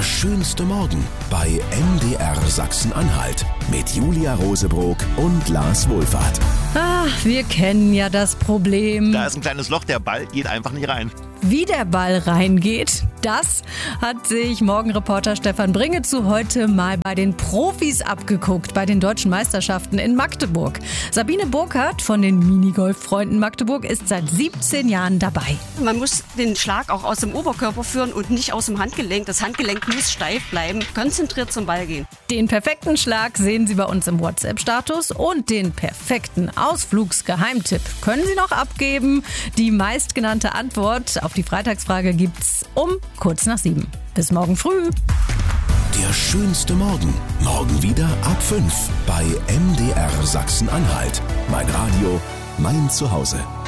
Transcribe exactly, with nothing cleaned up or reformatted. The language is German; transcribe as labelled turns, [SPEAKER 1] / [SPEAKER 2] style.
[SPEAKER 1] Der schönste Morgen bei M D R Sachsen-Anhalt mit Julia Rosebrock und Lars Wohlfahrt.
[SPEAKER 2] Ah, wir kennen ja das Problem.
[SPEAKER 3] Da ist ein kleines Loch, der Ball geht einfach nicht rein.
[SPEAKER 2] Wie der Ball reingeht, das hat sich Morgenreporter Stefan Bringezu heute mal bei den Profis abgeguckt, bei den deutschen Meisterschaften in Magdeburg. Sabine Burkhardt von den Minigolf-Freunden Magdeburg ist seit siebzehn Jahren dabei.
[SPEAKER 4] Man muss den Schlag auch aus dem Oberkörper führen und nicht aus dem Handgelenk. Das Handgelenk muss steif bleiben, konzentriert zum Ball gehen.
[SPEAKER 2] Den perfekten Schlag sehen Sie bei uns im WhatsApp-Status und den perfekten Ausflugsgeheimtipp können Sie noch abgeben. Die meistgenannte Antwort auf die Freitagsfrage gibt's um kurz nach sieben. Bis morgen früh.
[SPEAKER 1] Der schönste Morgen. Morgen wieder ab fünf bei M D R Sachsen-Anhalt. Mein Radio, mein Zuhause.